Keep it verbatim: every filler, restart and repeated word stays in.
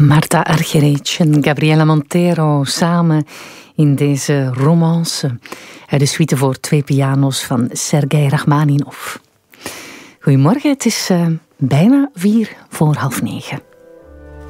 Marta Argerich en Gabriela Montero samen in deze romance uit de suite voor twee piano's van Sergei Rachmaninov. Goedemorgen, het is uh, bijna vier voor half negen.